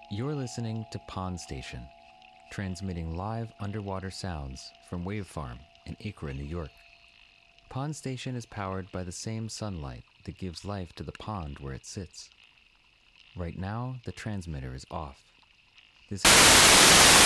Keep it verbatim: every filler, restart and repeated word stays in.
You're listening to Pond Station, transmitting live underwater sounds from Wave Farm in Acra, New York. Pond Station is powered by the same sunlight that gives life to the pond where it sits. Right now, the transmitter is off. This